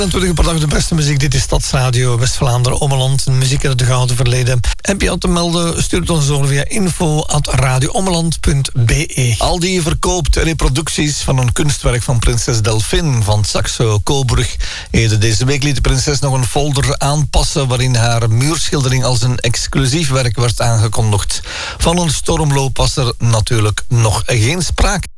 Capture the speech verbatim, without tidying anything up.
Natuurlijk per dag de beste muziek. Dit is Stadsradio West-Vlaanderen, Ommeland. Muziek uit het gouden verleden. Heb je al te melden? Stuur het ons door via info at radioommeland punt be. Aldi verkoopt reproducties van een kunstwerk van prinses Delphine van Saxe-Coburg. Eerder deze week liet de prinses nog een folder aanpassen waarin haar muurschildering als een exclusief werk werd aangekondigd. Van een stormloop was er natuurlijk nog geen sprake.